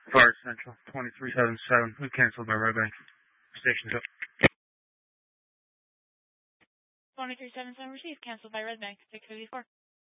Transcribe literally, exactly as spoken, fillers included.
Fire Central, twenty-three seventy-seven. We canceled by Red Bank. Station's up. twenty-three seventy-seven received, canceled by Red Bank, six fifty-four.